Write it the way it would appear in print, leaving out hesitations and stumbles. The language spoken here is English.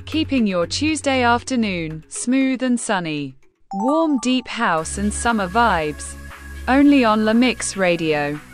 keeping your Tuesday afternoon smooth and sunny. Warm deep house and summer vibes. Only on La Mix Radio.